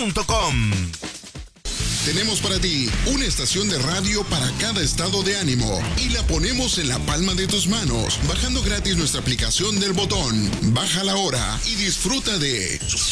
www.radiosapienza.com. Tenemos para ti una estación de radio para cada estado de ánimo y la ponemos en la palma de tus manos, bajando gratis nuestra aplicación del botón. Bájala ahora y disfruta de